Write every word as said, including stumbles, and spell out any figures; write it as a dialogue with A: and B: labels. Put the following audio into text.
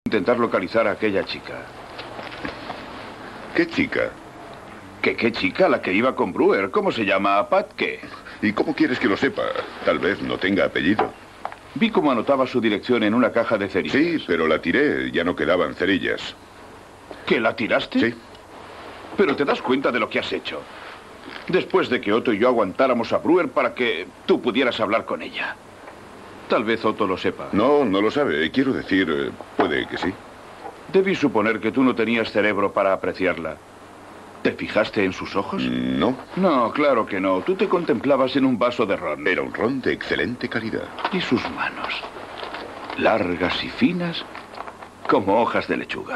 A: Intentar localizar a aquella chica.
B: ¿Qué chica?
A: ¿Qué, qué chica? La que iba con Brewer. ¿Cómo se llama? ¿Pat qué?
B: ¿Y cómo quieres que lo sepa? Tal vez no tenga apellido.
A: Vi cómo anotaba su dirección en una caja de cerillas.
B: Sí, pero la tiré. Ya no quedaban cerillas.
A: ¿Que la tiraste?
B: Sí.
A: Pero te das cuenta de lo que has hecho. Después de que Otto y yo aguantáramos a Brewer para que tú pudieras hablar con ella. Tal vez Otto lo sepa.
B: No, no lo sabe. Quiero decir, eh, puede que sí.
A: Debí suponer que tú no tenías cerebro para apreciarla. ¿Te fijaste en sus ojos?
B: No.
A: No, claro que no. Tú te contemplabas en un vaso de ron.
B: Era un ron de excelente calidad.
A: Y sus manos, largas y finas, como hojas de lechuga.